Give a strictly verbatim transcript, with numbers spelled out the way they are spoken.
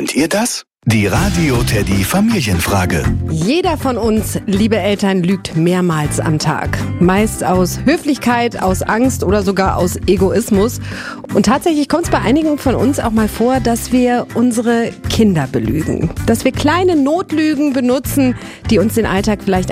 Kennt ihr das? Die Radio Teddy Familienfrage. Jeder von uns, liebe Eltern, lügt mehrmals am Tag. Meist aus Höflichkeit, aus Angst oder sogar aus Egoismus. Und tatsächlich kommt es bei einigen von uns auch mal vor, dass wir unsere Kinder belügen. Dass wir kleine Notlügen benutzen, die uns den Alltag vielleicht